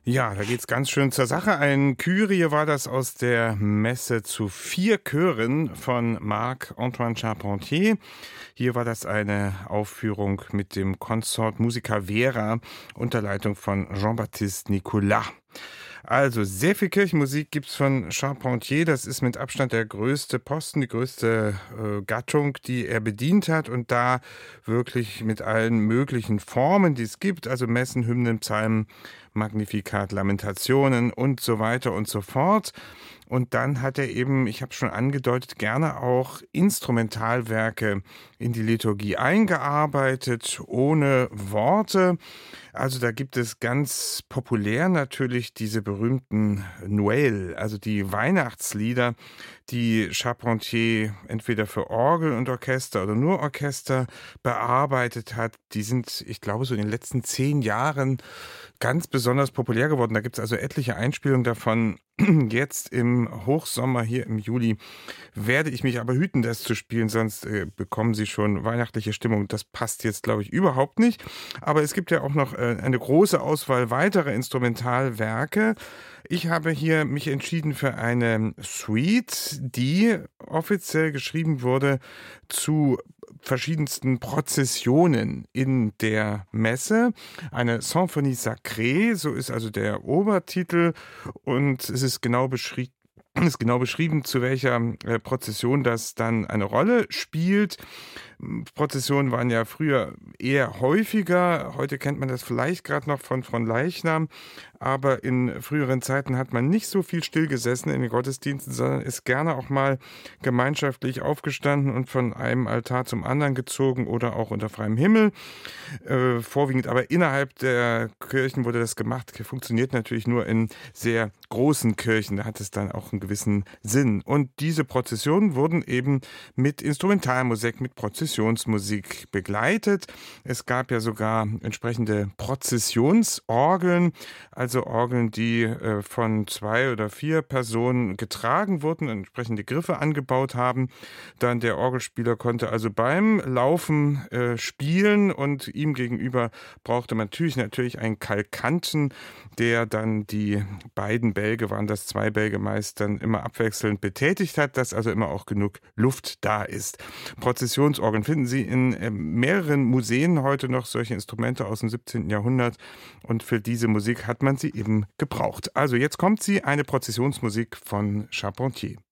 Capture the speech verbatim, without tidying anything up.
Ja, da geht's ganz schön zur Sache. Ein Kyrie war das aus der Messe zu vier Chören von Marc-Antoine Charpentier. Hier war das eine Aufführung mit dem Consort Musica Vera unter Leitung von Jean-Baptiste Nicolas. Also sehr viel Kirchenmusik gibt's von Charpentier. Das ist mit Abstand der größte Posten, die größte äh, Gattung, die er bedient hat. Und da wirklich mit allen möglichen Formen, die es gibt. Also Messen, Hymnen, Psalmen, Magnificat, Lamentationen und so weiter und so fort. Und dann hat er eben, ich habe schon angedeutet, gerne auch Instrumentalwerke in die Liturgie eingearbeitet, ohne Worte. Also da gibt es ganz populär natürlich diese berühmten Noël, also die Weihnachtslieder, die Charpentier entweder für Orgel und Orchester oder nur Orchester bearbeitet hat. Die sind, ich glaube, so in den letzten zehn Jahren ganz besonders populär geworden. Da gibt es also etliche Einspielungen davon. Jetzt im Hochsommer, hier im Juli, werde ich mich aber hüten, das zu spielen, sonst äh, bekommen Sie schon weihnachtliche Stimmung. Das passt jetzt, glaube ich, überhaupt nicht. Aber es gibt ja auch noch äh, eine große Auswahl weiterer Instrumentalwerke. Ich habe hier mich entschieden für eine Suite, die offiziell geschrieben wurde zu verschiedensten Prozessionen in der Messe. Eine Symphonie sacrée, so ist also der Obertitel, und es ist genau beschrieben, ist genau beschrieben, zu welcher äh, Prozession das dann eine Rolle spielt. Prozessionen waren ja früher eher häufiger. Heute kennt man das vielleicht gerade noch von von Leichnam. Aber in früheren Zeiten hat man nicht so viel stillgesessen in den Gottesdiensten, sondern ist gerne auch mal gemeinschaftlich aufgestanden und von einem Altar zum anderen gezogen oder auch unter freiem Himmel. Äh, vorwiegend aber innerhalb der Kirchen wurde das gemacht. Funktioniert natürlich nur in sehr großen Kirchen. Da hat es dann auch einen gewissen Sinn. Und diese Prozessionen wurden eben mit Instrumentalmusik, mit Prozessionsmusik begleitet. Es gab ja sogar entsprechende Prozessionsorgeln, also Orgeln, die äh, von zwei oder vier Personen getragen wurden, entsprechende Griffe angebaut haben. Dann der Orgelspieler konnte also beim Laufen äh, spielen, und ihm gegenüber brauchte man natürlich, natürlich einen Kalkanten, der dann die beiden Bälge, waren das zwei Bälge meist, dann immer abwechselnd betätigt hat, dass also immer auch genug Luft da ist. Prozessionsorgeln finden Sie in äh, mehreren Museen heute noch, solche Instrumente aus dem siebzehnten Jahrhundert, und für diese Musik hat man sie eben gebraucht. Also jetzt kommt sie, eine Prozessionsmusik von Charpentier.